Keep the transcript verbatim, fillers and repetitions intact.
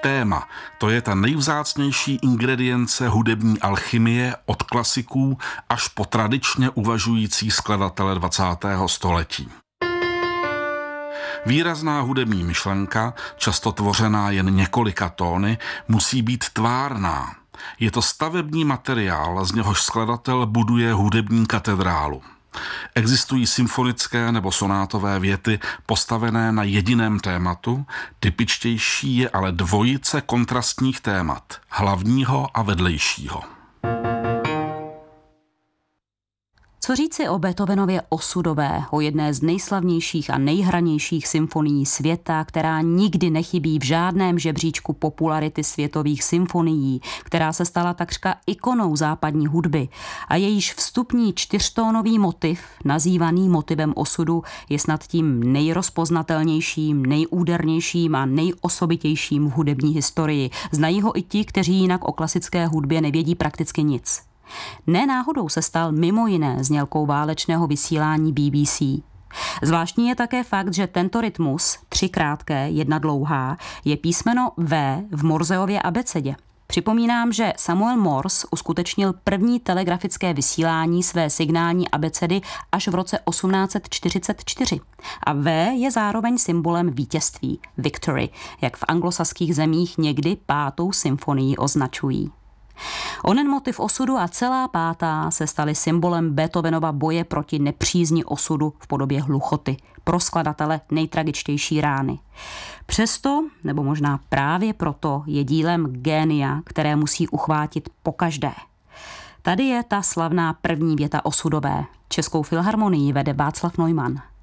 téma. To je ta nejvzácnější ingredience hudební alchymie od klasiků až po tradičně uvažující skladatele dvacátého století. Výrazná hudební myšlenka, často tvořená jen několika tóny, musí být tvárná. Je to stavební materiál, z něhož skladatel buduje hudební katedrálu. Existují symfonické nebo sonátové věty postavené na jediném tématu, typičtější je ale dvojice kontrastních témat, hlavního a vedlejšího. Co říci o Beethovenově Osudové, o jedné z nejslavnějších a nejhranějších symfonií světa, která nikdy nechybí v žádném žebříčku popularity světových symfonií, která se stala takřka ikonou západní hudby a jejíž vstupní čtyřtónový motiv, nazývaný motivem osudu, je snad tím nejrozpoznatelnějším, nejúdernějším a nejosobitějším v hudební historii. Znají ho i ti, kteří jinak o klasické hudbě nevědí prakticky nic. Ne náhodou se stal mimo jiné znělkou válečného vysílání B B C. Zvláštní je také fakt, že tento rytmus, tři krátké, jedna dlouhá, je písmeno V v Morseově abecedě. Připomínám, že Samuel Morse uskutečnil první telegrafické vysílání své signální abecedy až v roce osmnáct set čtyřicet čtyři. A V je zároveň symbolem vítězství, victory, jak v anglosaských zemích někdy pátou symfonii označují. Onen motiv osudu a celá pátá se staly symbolem Beethovenova boje proti nepřízni osudu v podobě hluchoty, pro skladatele nejtragičtější rány. Přesto, nebo možná právě proto, je dílem génia, které musí uchvátit pokaždé. Tady je ta slavná první věta Osudové. Českou filharmonii vede Václav Neumann.